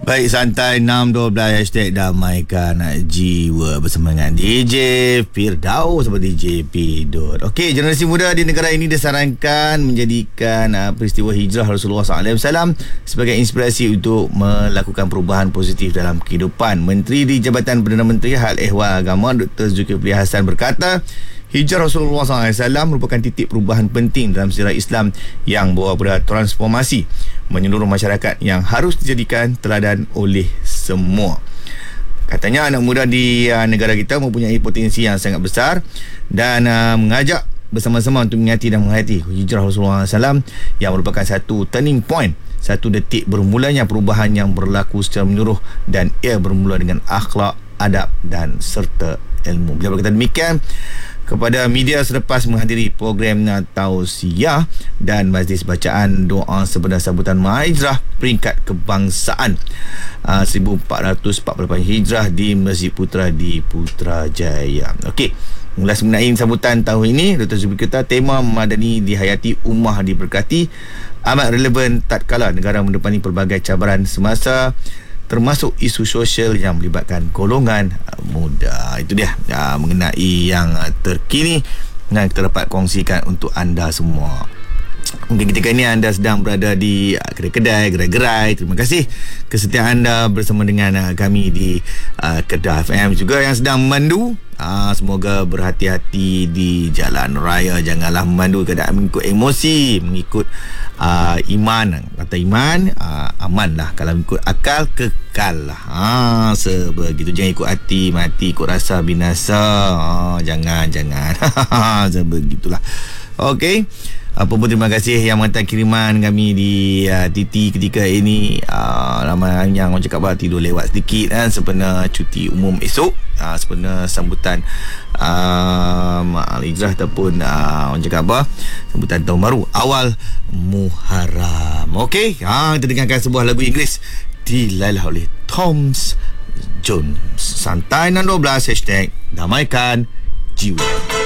Baik, santai 6.12 hashtag damaikan jiwa bersama dengan DJ Firdaus atau DJ Pidot. Okey, generasi muda di negara ini disarankan menjadikan peristiwa hijrah Rasulullah SAW sebagai inspirasi untuk melakukan perubahan positif dalam kehidupan. Menteri di Jabatan Perdana Menteri Hal Ehwal Agama Dr. Zulkifli Hasan berkata, hijrah Rasulullah SAW merupakan titik perubahan penting dalam sejarah Islam yang membawa pada transformasi menyeluruh masyarakat yang harus dijadikan teladan oleh semua. Katanya anak muda di negara kita mempunyai potensi yang sangat besar dan mengajak bersama-sama untuk mengingati dan menghayati hijrah Rasulullah SAW yang merupakan satu turning point, satu detik bermulanya perubahan yang berlaku secara menyeluruh dan ia bermula dengan akhlak, adab dan serta ilmu. Bila berkata demikian kepada media selepas menghadiri program tausiah dan majlis bacaan doa sebenar sambutan Mahijrah peringkat kebangsaan 1448 Hijrah di Masjid Putra di Putrajaya. Okey, mengulas mengenai sambutan tahun ini, Dr. Zulkifli kata tema memadani dihayati ummah diberkati amat relevan tatkala negara mendepani pelbagai cabaran semasa, termasuk isu sosial yang melibatkan golongan muda. Itu dia mengenai yang terkini yang kita dapat kongsikan untuk anda semua. Mungkin ketika ini anda sedang berada di kedai-kedai, gerai-gerai. Terima kasih kesetiaan anda bersama dengan kami di Kedah FM. Juga yang sedang memandu, semoga berhati-hati di jalan raya. Janganlah memandu keadaan mengikut emosi, mengikut iman. Kata iman, aman lah. Kalau mengikut akal, kekal lah. Sebegitu. Jangan ikut hati, mati ikut rasa binasa. Jangan sebegitulah. Okey, apa pun terima kasih yang menghantar kiriman kami di TT ketika ini. Ramai yang orang cakap tidur lewat sedikit kan, sempena cuti umum esok, sempena sambutan Al-Hijrah ataupun orang cakap sambutan tahun baru awal Muharram. Okey, kita dengarkan sebuah lagu Inggeris dilailah oleh Tom Jones. Santai 612 hashtag damaikan jiwa.